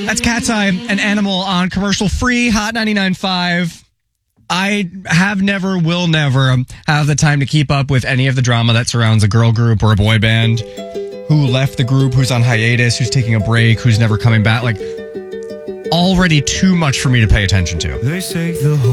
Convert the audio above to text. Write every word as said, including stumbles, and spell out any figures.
That's Cat's Eye, an Animal on commercial free Hot ninety-nine point five. I have never, will never have the time to keep up with any of the drama that surrounds a girl group or a boy band. Who left the group, who's on hiatus, who's taking a break, who's never coming back. Like, already too much for me to pay attention to. They say the